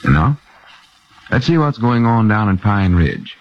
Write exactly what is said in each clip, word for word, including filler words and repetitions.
No? Let's see what's going on down in Pine Ridge.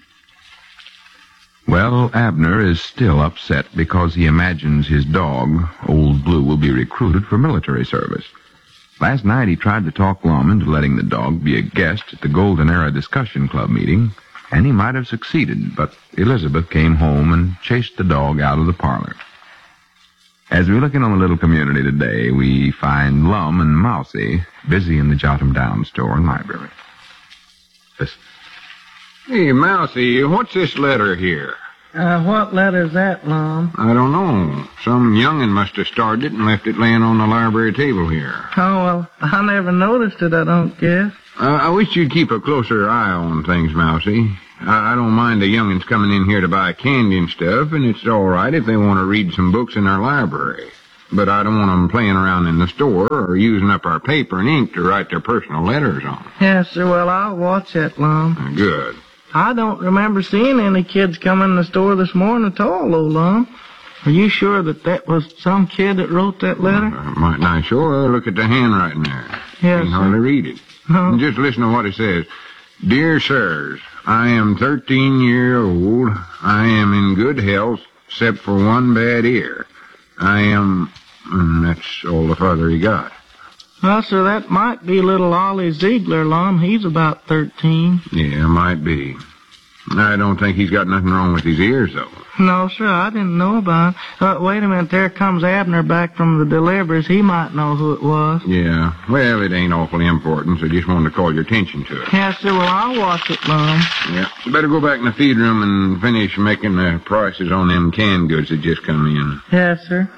Well, Abner is still upset because he imagines his dog, Old Blue, will be recruited for military service. Last night he tried to talk Lum into letting the dog be a guest at the Golden Era Discussion Club meeting, and he might have succeeded, but Elizabeth came home and chased the dog out of the parlor. As we look in on the little community today, we find Lum and Mousie busy in the Jot 'em Down store and library. Listen. Hey, Mousie, what's this letter here? Uh, what letter's that, Lum? I don't know. Some young'un must have started it and left it laying on the library table here. Oh, well, I never noticed it, I don't guess. Uh, I wish you'd keep a closer eye on things, Mousie. I, I don't mind the young'uns coming in here to buy candy and stuff, and it's all right if they want to read some books in our library. But I don't want them playing around in the store or using up our paper and ink to write their personal letters on. Yes, sir, well, I'll watch it, Lum. Uh, good. I don't remember seeing any kids come in the store this morning at all, though, Lum. Are you sure that that was some kid that wrote that letter? Uh, might not sure. Look at the handwriting there. Yes, You can hardly sir. read it. No. Just listen to what it says. Dear sirs, I am thirteen year old. I am in good health, except for one bad ear. I am... And that's all the farther he got. Well, sir, that might be little Ollie Ziegler, Lum. He's about thirteen. Yeah, might be. I don't think he's got nothing wrong with his ears, though. No, sir, I didn't know about it. Uh, wait a minute, there comes Abner back from the deliveries. He might know who it was. Yeah, well, it ain't awfully important, so just wanted to call your attention to it. Yes, sir, well, I'll watch it, Lum. Yeah, you better go back in the feed room and finish making the prices on them canned goods that just come in. Yes, sir.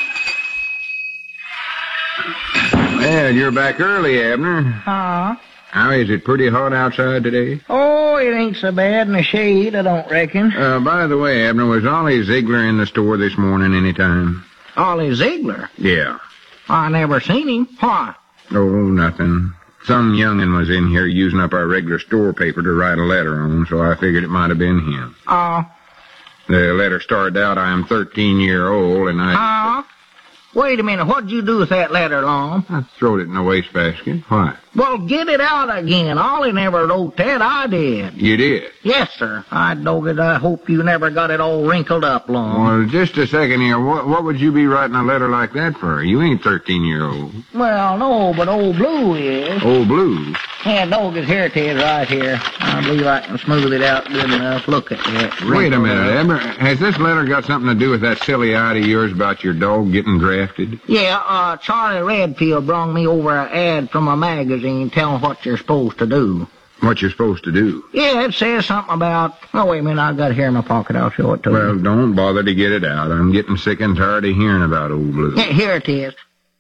Well, you're back early, Abner. Uh-huh. How is it, pretty hot outside today? Oh, it ain't so bad in the shade, I don't reckon. Uh, by the way, Abner, was Ollie Ziegler in the store this morning any time? Ollie Ziegler? Yeah. I never seen him. Why? Oh, nothing. Some young'un was in here using up our regular store paper to write a letter on, so I figured it might have been him. Uh, The letter started out, I am thirteen year old, and I... uh, wait a minute, what'd you do with that letter, Lum? I throwed it in the wastebasket. Why? Well, get it out again. Ollie never wrote that, I did. You did? Yes, sir. I dog it. I hope you never got it all wrinkled up, Lum. Well, just a second here. What, what would you be writing a letter like that for? You ain't thirteen year old. Well, no, but Old Blue is. Old Blue? Yeah, dog is here it is right here. I believe I can smooth it out good enough. Look at that. Wait a minute, Wrinkled up. Abner. Has this letter got something to do with that silly idea of yours about your dog getting drafted? Yeah, uh, Charlie Redfield brung me over an ad from a magazine telling what you're supposed to do. What you're supposed to do? Yeah, it says something about... Oh, wait a minute, I've got it here in my pocket. I'll show it to Well, you. don't bother to get it out. I'm getting sick and tired of hearing about Old Blue. Yeah, here it is.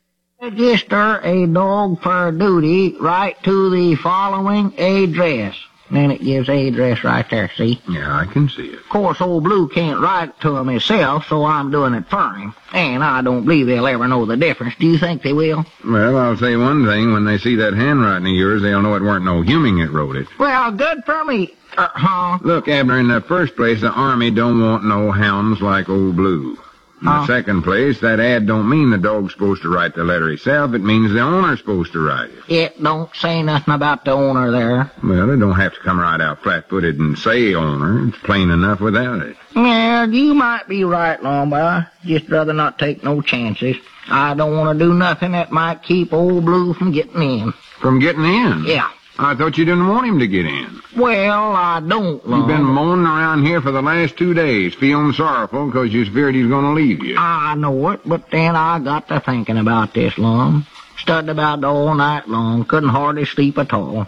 Register a dog for duty. Write to the following address. Then it gives the address right there, see? Yeah, I can see it. Of course, Old Blue can't write to him himself, so I'm doing it for him. And I don't believe they'll ever know the difference. Do you think they will? Well, I'll say one thing. When they see that handwriting of yours, they'll know it weren't no human that wrote it. Well, good for me. Uh, huh? Look, Abner, in the first place, the Army don't want no hounds like Old Blue. In the Oh. second place, that ad don't mean the dog's supposed to write the letter himself. It means the owner's supposed to write it. It don't say nothing about the owner there. Well, it don't have to come right out flat-footed and say owner. It's plain enough without it. Yeah, you might be right, Lum, but I just rather not take no chances. I don't want to do nothing that might keep Old Blue from getting in. From getting in? Yeah. I thought you didn't want him to get in. Well, I don't, Lum. You've been moaning around here for the last two days, feeling sorrowful because you feared he's going to leave you. I know it, but then I got to thinking about this, Lum. Studied about it all night long. Couldn't hardly sleep at all.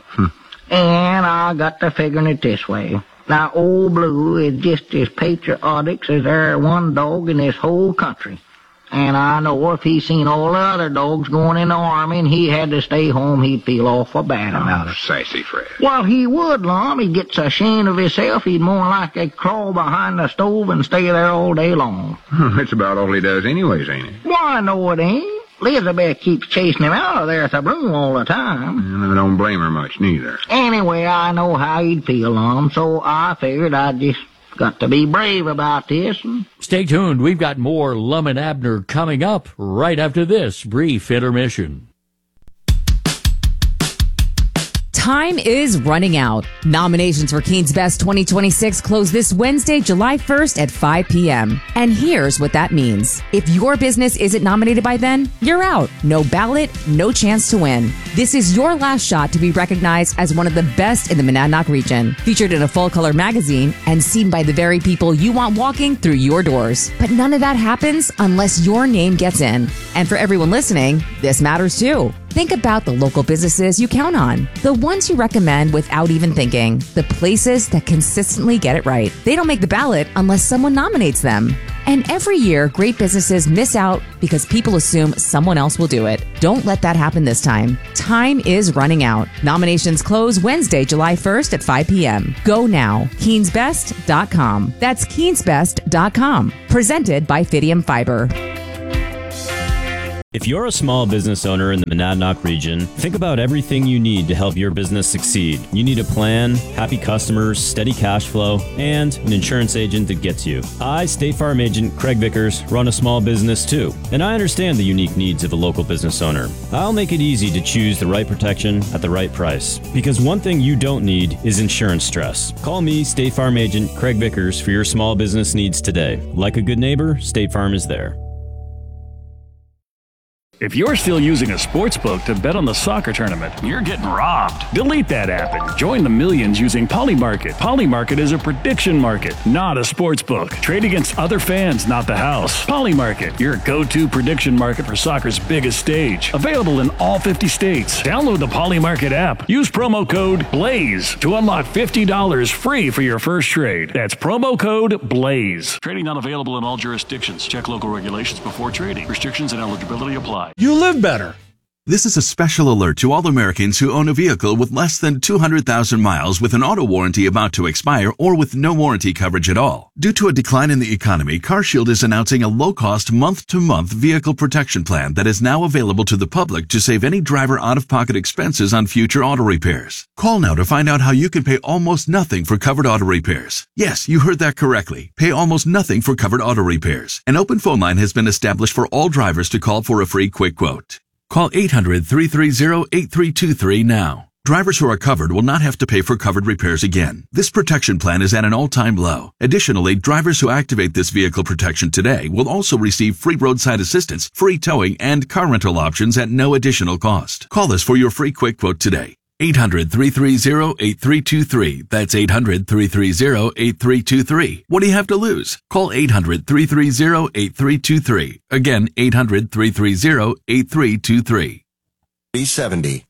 And I got to figuring it this way. Now, Old Blue is just as patriotic as there one dog in this whole country. And I know if he seen all the other dogs going in the Army and he had to stay home, he'd feel awful bad about Oh, it. sassy Fred. Well, he would, Lum. He gets ashamed of himself. He'd more likely crawl behind the stove and stay there all day long. That's about all he does anyways, ain't it? Why, no, it ain't. Elizabeth keeps chasing him out of there at the broom all the time. And I don't blame her much, neither. Anyway, I know how he'd feel, Lum, so I figured I'd just got to be brave about this. Stay tuned. We've got more Lum and Abner coming up right after this brief intermission. Time is running out. Nominations for Keen's Best twenty twenty-six close this Wednesday, July first at five p.m. And here's what that means. If your business isn't nominated by then, you're out. No ballot, no chance to win. This is your last shot to be recognized as one of the best in the Monadnock region. Featured in a full-color magazine and seen by the very people you want walking through your doors. But none of that happens unless your name gets in. And for everyone listening, this matters too. Think about the local businesses you count on, the ones you recommend without even thinking, the places that consistently get it right. They don't make the ballot unless someone nominates them. And every year, great businesses miss out because people assume someone else will do it. Don't let that happen this time. Time is running out. Nominations close Wednesday, July first at five p.m. Go now. Keens Best dot com. That's Keens Best dot com. Presented by Fidium Fiber. If you're a small business owner in the Monadnock region, think about everything you need to help your business succeed. You need a plan, happy customers, steady cash flow, and an insurance agent that gets you. I, State Farm Agent Craig Vickers, run a small business too, and I understand the unique needs of a local business owner. I'll make it easy to choose the right protection at the right price, because one thing you don't need is insurance stress. Call me, State Farm Agent Craig Vickers, for your small business needs today. Like a good neighbor, State Farm is there. If you're still using a sports book to bet on the soccer tournament, you're getting robbed. Delete that app and join the millions using Polymarket. Polymarket is a prediction market, not a sports book. Trade against other fans, not the house. Polymarket, your go-to prediction market for soccer's biggest stage. Available in all fifty states. Download the Polymarket app. Use promo code BLAZE to unlock fifty dollars free for your first trade. That's promo code BLAZE. Trading not available in all jurisdictions. Check local regulations before trading. Restrictions and eligibility apply. You live better. This is a special alert to all Americans who own a vehicle with less than two hundred thousand miles with an auto warranty about to expire or with no warranty coverage at all. Due to a decline in the economy, CarShield is announcing a low-cost month-to-month vehicle protection plan that is now available to the public to save any driver out-of-pocket expenses on future auto repairs. Call now to find out how you can pay almost nothing for covered auto repairs. Yes, you heard that correctly. Pay almost nothing for covered auto repairs. An open phone line has been established for all drivers to call for a free quick quote. Call eight hundred, three three zero, eight three two three now. Drivers who are covered will not have to pay for covered repairs again. This protection plan is at an all-time low. Additionally, drivers who activate this vehicle protection today will also receive free roadside assistance, free towing, and car rental options at no additional cost. Call us for your free quick quote today. eight hundred, three three zero, eight three two three. That's eight hundred, three three zero, eight three two three. What do you have to lose? Call eight hundred, three three zero, eight three two three. Again, eight hundred, three three zero, eight three two three. B seventy.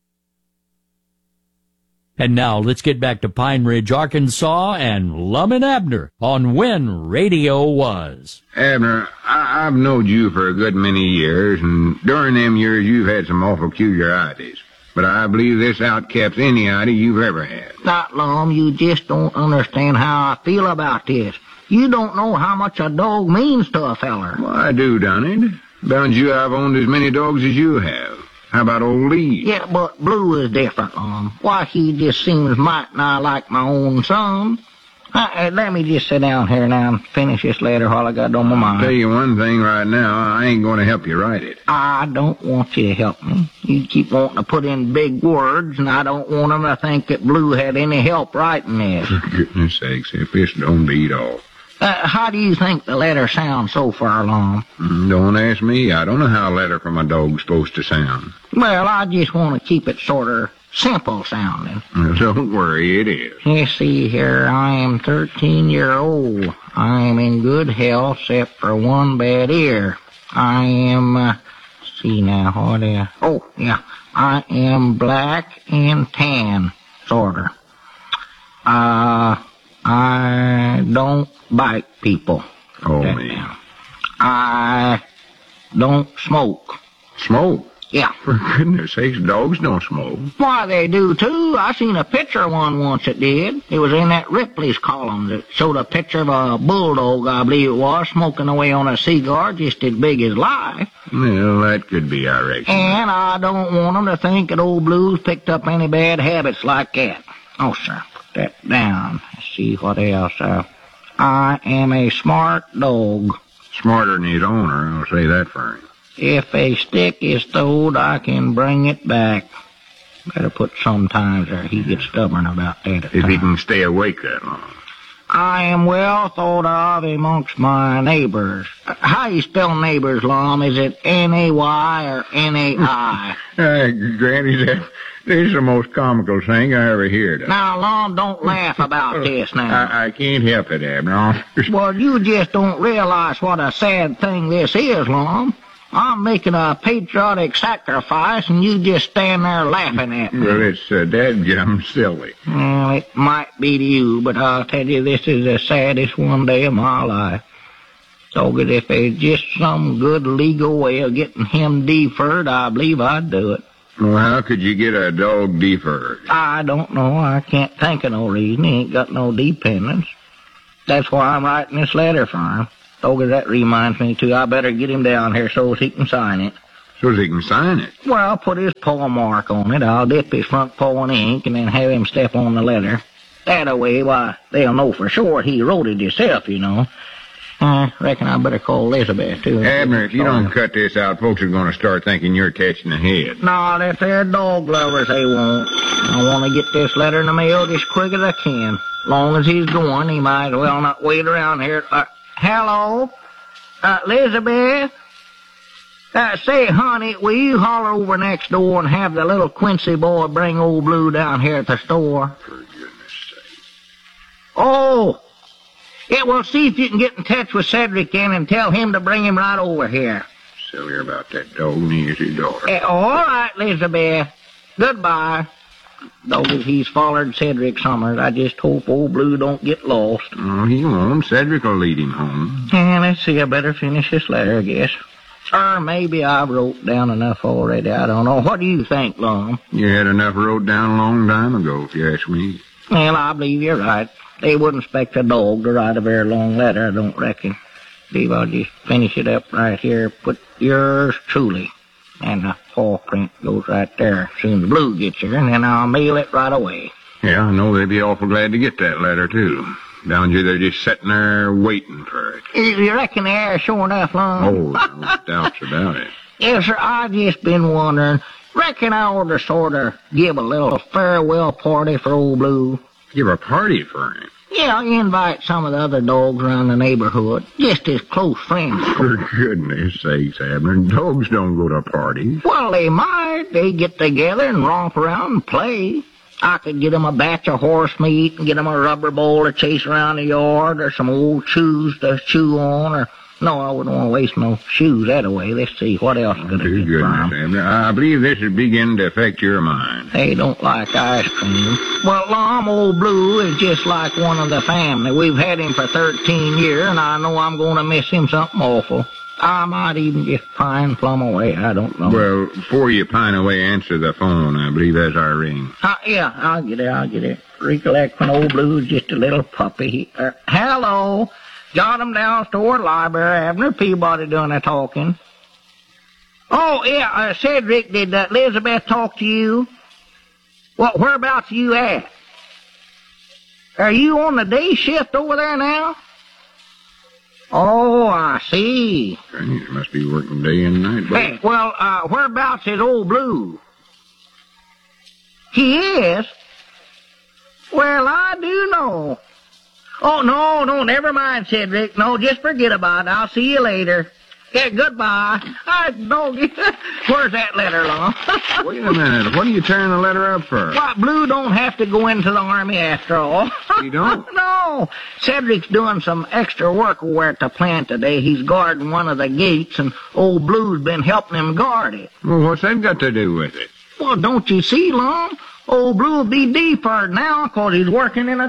And now let's get back to Pine Ridge, Arkansas, and Lum and Abner on When Radio Was. Abner, I- I've known you for a good many years, and during them years you've had some awful curiosities. But I believe this outcaps any idea you've ever had. Not Lum, you just don't understand how I feel about this. You don't know how much a dog means to a feller. Well, I do, don't it? Bound you I've owned as many dogs as you have. How about old Lee? Yeah, but Blue is different, Lum. Why, he just seems mighty nigh like my own son. Uh, uh, let me just sit down here now and finish this letter while I got it on my mind. I'll tell you one thing right now, I ain't going to help you write it. I don't want you to help me. You keep wanting to put in big words, and I don't want them to think that Blue had any help writing this. For goodness sakes, if this don't beat all. Uh, how do you think the letter sounds so far along? Don't ask me. I don't know how a letter from a dog's supposed to sound. Well, I just want to keep it sort of simple sounding. Don't worry, it is. You see here, I am thirteen year old. I am in good health, except for one bad ear. I am, uh, see now, what is, oh, yeah, I am black and tan, sorta. Uh, I don't bite people. Oh, me. I don't smoke. Smoke? Yeah. For goodness sakes, dogs don't smoke. Why, they do, too. I seen a picture of one once that did. It was in that Ripley's column that showed a picture of a bulldog, I believe it was, smoking away on a cigar just as big as life. Well, that could be, I reckon. And I don't want them to think that old Blue's picked up any bad habits like that. Oh, sir, put that down. Let's see what else. Uh, I am a smart dog. Smarter than his owner, I'll say that for him. If a stick is throwed, I can bring it back. Better put sometimes or he gets stubborn about that at If times. he can stay awake that long. I am well thought of amongst my neighbors. Uh, How you spell neighbors, Lum? Is it N A Y or N A I? Uh, Granny, that, this is the most comical thing I ever heard. Now, Lum, don't laugh about this now. I, I can't help it, Abner. Well, you just don't realize what a sad thing this is, Lum. I'm making a patriotic sacrifice, and you just stand there laughing at me. Well, it's uh, dadgum silly. Well, it might be to you, but I'll tell you this is the saddest one day of my life. So that if there's just some good legal way of getting him deferred, I believe I'd do it. Well, how could you get a dog deferred? I don't know. I can't think of no reason. He ain't got no dependents. That's why I'm writing this letter for him. Oh, that reminds me, too. I better get him down here so he can sign it. So he can sign it? Well, I'll put his paw mark on it. I'll dip his front paw in ink and then have him step on the letter. That way, why, they'll know for sure he wrote it himself, you know. I reckon I better call Elizabeth, too. Abner, if you don't cut this out, folks are going to start thinking you're catching the head. No, that they're dog lovers, they won't. I want to get this letter in the mail just quick as I can. Long as he's going, he might as well not wait around here. Uh, hello? Uh, Elizabeth? Uh, say, honey, will you holler over next door and have the little Quincy boy bring old Blue down here at the store? For goodness sake. Oh! Yeah, well, see if you can get in touch with Cedric then and tell him to bring him right over here. Silly about that dog near his daughter. Uh, all right, Elizabeth. Goodbye. Though he's followed Cedric Summers, I just hope old Blue don't get lost. Oh, he won't. Cedric will lead him home. Yeah, let's see. I better finish this letter, I guess. Or maybe I've wrote down enough already. I don't know. What do you think, Lum? You had enough wrote down a long time ago, if you ask me. Well, I believe you're right. They wouldn't expect a dog to write a very long letter, I don't reckon. Believe I'll just finish it up right here. Put yours truly. And the paw print goes right there. Soon the Blue gets here, and then I'll mail it right away. Yeah, I know they'd be awful glad to get that letter, too. Down here, they're just sitting there waiting for it. You reckon they are sure enough, Lum? Oh, no doubts about it. Yes, sir, I just been wondering. Reckon I ought to sort of give a little farewell party for old Blue. Give a party for him? Yeah, invite some of the other dogs around the neighborhood. Just his close friends. For goodness sakes, Abner, dogs don't go to parties. Well, they might. They get together and romp around and play. I could get 'em a batch of horse meat and get 'em a rubber ball to chase around the yard or some old shoes to chew on or... No, I wouldn't want to waste no shoes that way. Let's see, what else could I For get goodness, from? Abner, I believe this is beginning to affect your mind. They don't like ice cream. Well, Lum, old Blue is just like one of the family. We've had him for thirteen years, and I know I'm going to miss him something awful. I might even just pine plumb away. I don't know. Well, before you pine away, answer the phone. I believe that's our ring. Uh, yeah, I'll get it, I'll get it. Recollect when old Blue was just a little puppy. He, uh, hello? Got him down toward the library. Abner Peabody doing the talking. Oh, yeah, uh, Cedric, did uh, Elizabeth talk to you? Well, whereabouts are you at? Are you on the day shift over there now? Oh, I see. He must be working day and night. But... Hey, well, uh, whereabouts is old Blue? He is? Well, I do know. Oh, no, no, never mind, Cedric. No, just forget about it. I'll see you later. Yeah, goodbye. I don't... Where's that letter, Lum? Wait a minute. What are you tearing the letter up for? What, Blue don't have to go into the army after all. You don't? No. Cedric's doing some extra work over at the plant today. He's guarding one of the gates, and old Blue's been helping him guard it. Well, what's that got to do with it? Well, don't you see, Lum? Old Blue will be deferred now, 'cause he's working in a